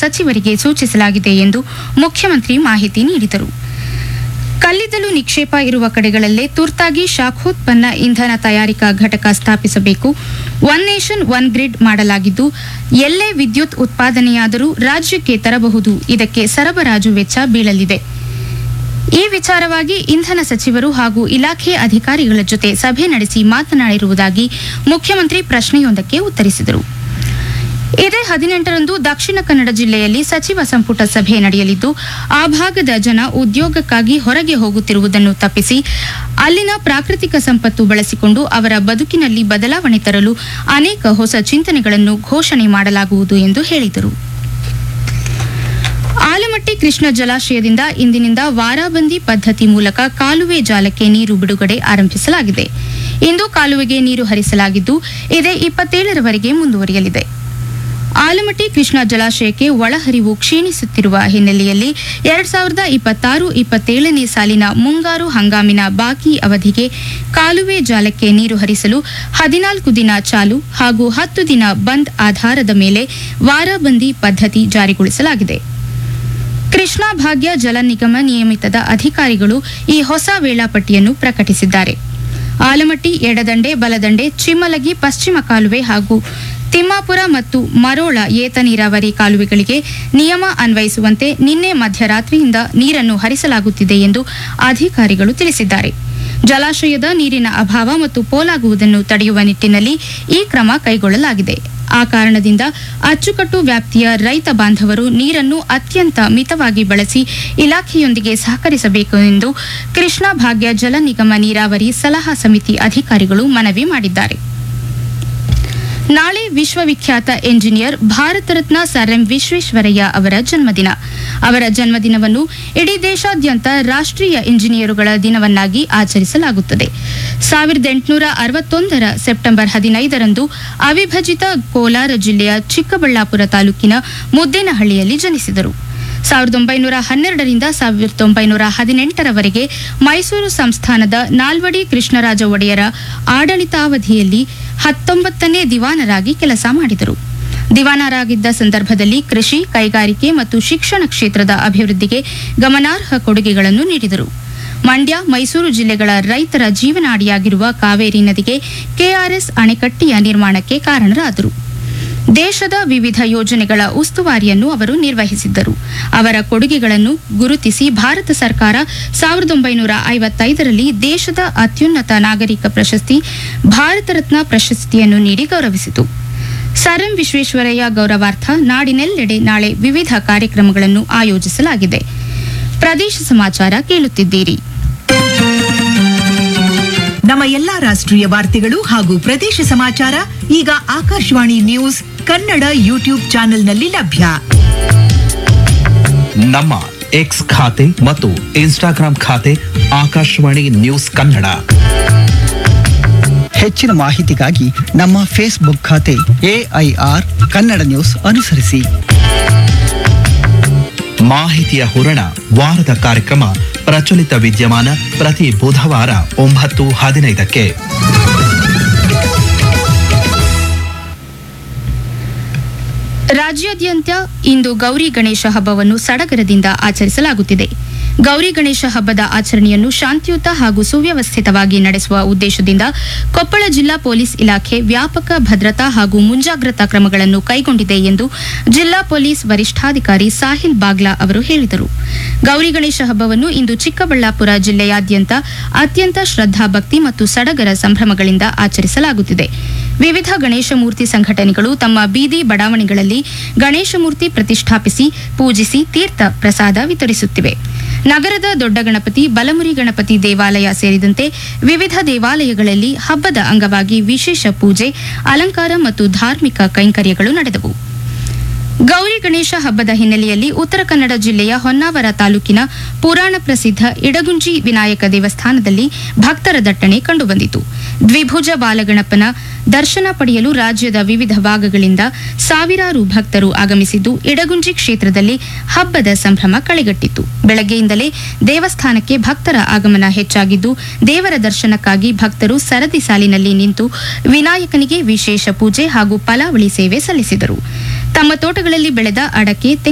ಸಚಿವರಿಗೆ ಸೂಚಿಸಲಾಗಿದೆ ಎಂದು ಮುಖ್ಯಮಂತ್ರಿ ಮಾಹಿತಿ ನೀಡಿದರು. ಕಲ್ಲಿದ್ದಲು ನಿಕ್ಷೇಪ ಇರುವ ಕಡೆಗಳಲ್ಲೇ ತುರ್ತಾಗಿ ಶಾಖೋತ್ಪನ್ನ ಇಂಧನ ತಯಾರಿಕಾ ಘಟಕ ಸ್ಥಾಪಿಸಬೇಕು. ಒನ್ ನೇಷನ್ ಒನ್ ಗ್ರಿಡ್ ಮಾಡಲಾಗಿದ್ದು, ಎಲ್ಲೇ ವಿದ್ಯುತ್ ಉತ್ಪಾದನೆಯಾದರೂ ರಾಜ್ಯಕ್ಕೆ ತರಬಹುದು. ಇದಕ್ಕೆ ಸರಬರಾಜು ವೆಚ್ಚ ಬೀಳಲಿದೆ. ಈ ವಿಚಾರವಾಗಿ ಇಂಧನ ಸಚಿವರು ಹಾಗೂ ಇಲಾಖೆ ಅಧಿಕಾರಿಗಳ ಜೊತೆ ಸಭೆ ನಡೆಸಿ ಮಾತನಾಡಿರುವುದಾಗಿ ಮುಖ್ಯಮಂತ್ರಿ ಪ್ರಶ್ನೆಯೊಂದಕ್ಕೆ ಉತ್ತರಿಸಿದರು. ಇದೇ 18ರಂದು ದಕ್ಷಿಣ ಕನ್ನಡ ಜಿಲ್ಲೆಯಲ್ಲಿ ಸಚಿವ ಸಂಪುಟ ಸಭೆ ನಡೆಯಲಿದ್ದು, ಆ ಭಾಗದ ಜನ ಉದ್ಯೋಗಕ್ಕಾಗಿ ಹೊರಗೆ ಹೋಗುತ್ತಿರುವುದನ್ನು ತಪ್ಪಿಸಿ ಅಲ್ಲಿನ ಪ್ರಾಕೃತಿಕ ಸಂಪತ್ತು ಬಳಸಿಕೊಂಡು ಅವರ ಬದುಕಿನಲ್ಲಿ ಬದಲಾವಣೆ ತರಲು ಅನೇಕ ಹೊಸ ಚಿಂತನೆಗಳನ್ನು ಘೋಷಣೆ ಮಾಡಲಾಗುವುದು ಎಂದು ಹೇಳಿದರು. ಆಲಮಟ್ಟಿ ಕೃಷ್ಣ ಜಲಾಶಯದಿಂದ ಇಂದಿನಿಂದ ವಾರಾಬಂದಿ ಪದ್ಧತಿ ಮೂಲಕ ಕಾಲುವೆ ಜಾಲಕ್ಕೆ ನೀರು ಬಿಡುಗಡೆ ಆರಂಭಿಸಲಾಗಿದೆ. ಇಂದು ಕಾಲುವೆಗೆ ನೀರು ಹರಿಸಲಾಗಿದ್ದು, ಇದೇ 27ರವರೆಗೆ ಮುಂದುವರಿಯಲಿದೆ. ಆಲಮಟ್ಟಿ ಕೃಷ್ಣ ಜಲಾಶಯಕ್ಕೆ ಒಳಹರಿವು ಕ್ಷೀಣಿಸುತ್ತಿರುವ ಹಿನ್ನೆಲೆಯಲ್ಲಿ 2026-27ನೇ ಸಾಲಿನ ಮುಂಗಾರು ಹಂಗಾಮಿನ ಬಾಕಿ ಅವಧಿಗೆ ಕಾಲುವೆ ಜಾಲಕ್ಕೆ ನೀರು ಹರಿಸಲು 14 ದಿನ ಚಾಲು ಹಾಗೂ 10 ದಿನ ಬಂದ್ ಆಧಾರದ ಮೇಲೆ ವಾರಾಬಂದಿ ಪದ್ಧತಿ ಜಾರಿಗೊಳಿಸಲಾಗಿದೆ. ಕೃಷ್ಣಾ ಭಾಗ್ಯ ಜಲ ನಿಗಮ ನಿಯಮಿತದ ಅಧಿಕಾರಿಗಳು ಈ ಹೊಸ ವೇಳಾಪಟ್ಟಿಯನ್ನು ಪ್ರಕಟಿಸಿದ್ದಾರೆ. ಆಲಮಟ್ಟಿ ಎಡದಂಡೆ, ಬಲದಂಡೆ, ಚಿಮ್ಮಲಗಿ ಪಶ್ಚಿಮ ಕಾಲುವೆ ಹಾಗೂ ತಿಮ್ಮಾಪುರ ಮತ್ತು ಮರೋಳ ಏತ ನೀರಾವರಿ ಕಾಲುವೆಗಳಿಗೆ ನಿಯಮ ಅನ್ವಯಿಸುವಂತೆ ನಿನ್ನೆ ಮಧ್ಯರಾತ್ರಿಯಿಂದ ನೀರನ್ನು ಹರಿಸಲಾಗುತ್ತಿದೆ ಎಂದು ಅಧಿಕಾರಿಗಳು ತಿಳಿಸಿದ್ದಾರೆ. ಜಲಾಶಯದ ನೀರಿನ ಅಭಾವ ಮತ್ತು ಪೋಲಾಗುವುದನ್ನು ತಡೆಯುವ ನಿಟ್ಟಿನಲ್ಲಿ ಈ ಕ್ರಮ ಕೈಗೊಳ್ಳಲಾಗಿದೆ. ಆ ಕಾರಣದಿಂದ ಅಚ್ಚುಕಟ್ಟು ವ್ಯಾಪ್ತಿಯ ರೈತ ಬಾಂಧವರು ನೀರನ್ನು ಅತ್ಯಂತ ಮಿತವಾಗಿ ಬಳಸಿ ಇಲಾಖೆಯೊಂದಿಗೆ ಸಹಕರಿಸಬೇಕು ಎಂದು ಕೃಷ್ಣಾ ಭಾಗ್ಯ ಜಲ ನಿಗಮ ನೀರಾವರಿ ಸಲಹಾ ಸಮಿತಿ ಅಧಿಕಾರಿಗಳು ಮನವಿ ಮಾಡಿದ್ದಾರೆ. ನಾಳೆ ವಿಶ್ವವಿಖ್ಯಾತ engineer Bharat Ratna sir M Visvesvaraya ಅವರ ಜನ್ಮದಿನ. ಅವರ ಜನ್ಮದಿನವನ್ನು ಇಡೀ ದೇಶಾದ್ಯಂತ ರಾಷ್ಟ್ರೀಯ ಇಂಜಿನಿಯರುಗಳ ದಿನವನ್ನಾಗಿ ಆಚರಿಸಲಾಗುತ್ತದೆ. 1861ರ ಸೆಪ್ಟೆಂಬರ್ 15ರಂದು ಅವಿಭಜಿತ ಕೋಲಾರ ಜಿಲ್ಲೆಯ ಚಿಕ್ಕಬಳ್ಳಾಪುರ ತಾಲೂಕಿನ ಮುದ್ದೇನಹಳ್ಳಿಯಲ್ಲಿ ಜನಿಸಿದರು. 1912ರಿಂದ 1918ರವರೆಗೆ ಮೈಸೂರು ಸಂಸ್ಥಾನದ ನಾಲ್ವಡಿ ಕೃಷ್ಣರಾಜ ಒಡೆಯರ ಆಡಳಿತಾವಧಿಯಲ್ಲಿ 19ನೇ ದಿವಾನರಾಗಿ ಕೆಲಸ ಮಾಡಿದರು. ದಿವಾನರಾಗಿದ್ದ ಸಂದರ್ಭದಲ್ಲಿ ಕೃಷಿ, ಕೈಗಾರಿಕೆ ಮತ್ತು ಶಿಕ್ಷಣ ಕ್ಷೇತ್ರದ ಅಭಿವೃದ್ಧಿಗೆ ಗಮನಾರ್ಹ ಕೊಡುಗೆಗಳನ್ನು ನೀಡಿದರು. ಮಂಡ್ಯ, ಮೈಸೂರು ಜಿಲ್ಲೆಗಳ ರೈತರ ಜೀವನಾಡಿಯಾಗಿರುವ ಕಾವೇರಿ ನದಿಗೆ ಕೆಆರ್ಎಸ್ ಅಣೆಕಟ್ಟೆಯ ನಿರ್ಮಾಣಕ್ಕೆ ಕಾರಣರಾದರು. ದೇಶದ ವಿವಿಧ ಯೋಜನೆಗಳ ಉಸ್ತುವಾರಿಯನ್ನು ಅವರು ನಿರ್ವಹಿಸಿದ್ದರು. ಅವರ ಕೊಡುಗೆಗಳನ್ನು ಗುರುತಿಸಿ ಭಾರತ ಸರ್ಕಾರ 1955ರಲ್ಲಿ ದೇಶದ ಅತ್ಯುನ್ನತ ನಾಗರಿಕ ಪ್ರಶಸ್ತಿ ಭಾರತ ರತ್ನ ಪ್ರಶಸ್ತಿಯನ್ನು ನೀಡಿ ಗೌರವಿಸಿತು. ಸರ್ ಎಂ ವಿಶ್ವೇಶ್ವರಯ್ಯ ಗೌರವಾರ್ಥ ನಾಡಿನೆಲ್ಲೆಡೆ ನಾಳೆ ವಿವಿಧ ಕಾರ್ಯಕ್ರಮಗಳನ್ನು ಆಯೋಜಿಸಲಾಗಿದೆ. ಪ್ರದೇಶ ಸಮಾಚಾರ ಕೇಳುತ್ತಿದ್ದೀರಿ. ನಮ್ಮ ಎಲ್ಲಾ ರಾಷ್ಟ್ರೀಯ ವಾರ್ತೆಗಳು ಹಾಗೂ ಪ್ರದೇಶ ಸಮಾಚಾರ ಈಗ ಆಕಾಶವಾಣಿ ನ್ಯೂಸ್ ಕನ್ನಡ ಯೂಟ್ಯೂಬ್ ಚಾನೆಲ್ನಲ್ಲಿ ಲಭ್ಯ. ನಮ್ಮ ಎಕ್ಸ್ ಖಾತೆ ಮತ್ತು ಇನ್ಸ್ಟಾಗ್ರಾಂ ಖಾತೆ ಆಕಾಶವಾಣಿ ನ್ಯೂಸ್ ಕನ್ನಡ. ಹೆಚ್ಚಿನ ಮಾಹಿತಿಗಾಗಿ ನಮ್ಮ ಫೇಸ್ಬುಕ್ ಖಾತೆ AIR ಕನ್ನಡ ನ್ಯೂಸ್ ಅನುಸರಿಸಿ. ಮಾಹಿತಿಯ ಹೂರಣ ವಾರದ ಕಾರ್ಯಕ್ರಮ ಪ್ರಚಲಿತ ವಿದ್ಯಮಾನ ಪ್ರತಿ ಬುಧವಾರ 9:15ಕ್ಕೆ. ರಾಜ್ಯಾದ್ಯಂತ ಇಂದು ಗೌರಿ ಗಣೇಶ ಹಬ್ಬವನ್ನು ಸಡಗರದಿಂದ ಆಚರಿಸಲಾಗುತ್ತಿದೆ. ಗೌರಿ ಗಣೇಶ ಹಬ್ಬದ ಆಚರಣೆಯನ್ನು ಶಾಂತಿಯುತ ಹಾಗೂ ಸುವ್ಯವಸ್ಥಿತವಾಗಿ ನಡೆಸುವ ಉದ್ದೇಶದಿಂದ ಕೊಪ್ಪಳ ಜಿಲ್ಲಾ ಪೊಲೀಸ್ ಇಲಾಖೆ ವ್ಯಾಪಕ ಭದ್ರತಾ ಹಾಗೂ ಮುಂಜಾಗ್ರತಾ ಕ್ರಮಗಳನ್ನು ಕೈಗೊಂಡಿದೆ ಎಂದು ಜಿಲ್ಲಾ ಪೊಲೀಸ್ ವರಿಷ್ಠಾಧಿಕಾರಿ ಸಾಹಿಲ್ ಬಾಗ್ಲಾ ಅವರು ಹೇಳಿದರು. ಗೌರಿ ಗಣೇಶ ಹಬ್ಬವನ್ನು ಇಂದು ಚಿಕ್ಕಬಳ್ಳಾಪುರ ಜಿಲ್ಲೆಯಾದ್ಯಂತ ಅತ್ಯಂತ ಶ್ರದ್ಧಾಭಕ್ತಿ ಮತ್ತು ಸಡಗರ ಸಂಭ್ರಮಗಳಿಂದ ಆಚರಿಸಲಾಗುತ್ತಿದೆ. ವಿವಿಧ ಗಣೇಶ ಮೂರ್ತಿ ಸಂಘಟನೆಗಳು ತಮ್ಮ ಬೀದಿ ಬಡಾವಣೆಗಳಲ್ಲಿ ಗಣೇಶ ಮೂರ್ತಿ ಪ್ರತಿಷ್ಠಾಪಿಸಿ ಪೂಜಿಸಿ ತೀರ್ಥ ಪ್ರಸಾದ ವಿತರಿಸುತ್ತಿವೆ. ನಗರದ ದೊಡ್ಡ ಗಣಪತಿ, ಬಲಮುರಿ ಗಣಪತಿ ದೇವಾಲಯ ಸೇರಿದಂತೆ ವಿವಿಧ ದೇವಾಲಯಗಳಲ್ಲಿ ಹಬ್ಬದ ಅಂಗವಾಗಿ ವಿಶೇಷ ಪೂಜೆ, ಅಲಂಕಾರ ಮತ್ತು ಧಾರ್ಮಿಕ ಕೈಂಕರ್ಯಗಳು ನಡೆದವು. ಗೌರಿ ಗಣೇಶ ಹಬ್ಬದ ಹಿನ್ನೆಲೆಯಲ್ಲಿ ಉತ್ತರ ಕನ್ನಡ ಜಿಲ್ಲೆಯ ಹೊನ್ನಾವರ ತಾಲೂಕಿನ ಪುರಾಣ ಪ್ರಸಿದ್ಧ ಇಡಗುಂಜಿ ವಿನಾಯಕ ದೇವಸ್ಥಾನದಲ್ಲಿ ಭಕ್ತರ ದಟ್ಟಣೆ ಕಂಡುಬಂದಿತು. ದ್ವಿಭುಜ ಬಾಲಗಣಪನ ದರ್ಶನ ಪಡೆಯಲು ರಾಜ್ಯದ ವಿವಿಧ ಭಾಗಗಳಿಂದ ಸಾವಿರಾರು ಭಕ್ತರು ಆಗಮಿಸಿದ್ದು ಇಡಗುಂಜಿ ಕ್ಷೇತ್ರದಲ್ಲಿ ಹಬ್ಬದ ಸಂಭ್ರಮ ಕಳೆಗಟ್ಟಿತ್ತು. ಬೆಳಗ್ಗೆಯಿಂದಲೇ ದೇವಸ್ಥಾನಕ್ಕೆ ಭಕ್ತರ ಆಗಮನ ಹೆಚ್ಚಾಗಿದ್ದು ದೇವರ ದರ್ಶನಕ್ಕಾಗಿ ಭಕ್ತರು ಸರದಿ ಸಾಲಿನಲ್ಲಿ ನಿಂತು ವಿನಾಯಕನಿಗೆ ವಿಶೇಷ ಪೂಜೆ ಹಾಗೂ ಫಲಾವಳಿ ಸೇವೆ ಸಲ್ಲಿಸಿದರು. ತಮ್ಮ ತೋಟಗಳಲ್ಲಿ ಬೆಳೆದ ಅಡಕೆ